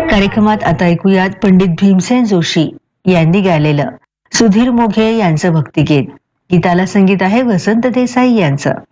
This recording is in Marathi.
कार्यक्रमात आता ऐकूयात पंडित भीमसेन जोशी यांनी गायलेलं सुधीर मोघे यांचं भक्तिगीत. गीताला संगीत आहे वसंत देसाई यांचं.